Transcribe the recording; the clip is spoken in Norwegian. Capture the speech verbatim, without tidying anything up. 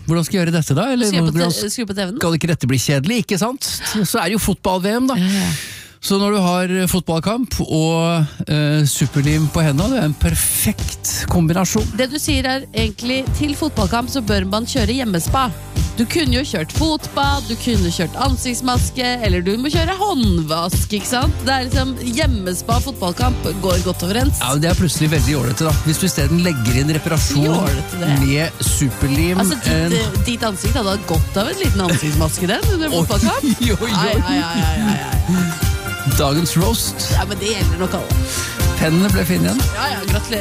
hvordan skal jeg gjøre dette da? Eller, Skru på, hvordan te- skru på T V-en. skal ikke dette bli kjedelig, ikke sant? Så er det jo fotball-V M da. Ja, ja. Så når du har fotballkamp og uh, superlim på hendene, det er en perfekt kombinasjon. Det du sier er egentlig til fotballkamp så bør man kjøre hjemmespa. Du kunne jo kjørt fotbad, du kunne kjørt ansiktsmaske, eller du må kjøre håndvask, ikke sant? Det er liksom hjemmespa fotballkamp går godt overens. Ja, det er plutselig veldig jålete da. Hvis du i stedet legger inn reparasjon Jålete, det. med superlim. Altså, ditt, en- ditt ansikt hadde hatt godt av en liten ansiktsmaske den under fotballkamp. Oi, oi, oi. Ai, ai, ai, ai, ai. Dagens roast. Ja, men det gjelder nok alle. Pennene ble finnet igjen. Ja, ja, gratulerer.